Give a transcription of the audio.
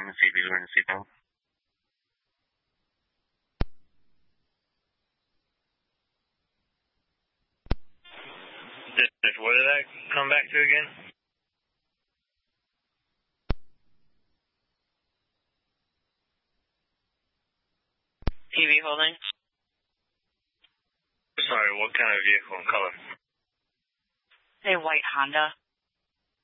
him and see if he's wearing a seatbelt. What did that come back to again? TV holding. Sorry, what kind of vehicle and color? A white Honda.